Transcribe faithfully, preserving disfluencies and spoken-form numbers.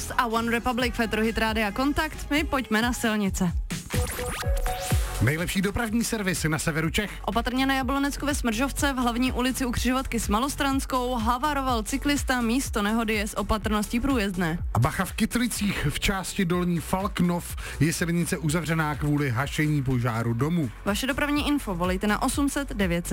Ghost a One Republic, Fetro Hit Rádia Kontakt. My pojďme na silnice. Nejlepší dopravní servis na severu Čech. Opatrně na Jablonecku ve Smržovce v hlavní ulici u křižovatky s Malostranskou havaroval cyklista, místo nehody je s opatrností průjezdné. A bacha v Kytlicích v části Dolní Falknov je silnice uzavřená kvůli hašení požáru domu. Vaše dopravní info volejte na osm set devět set.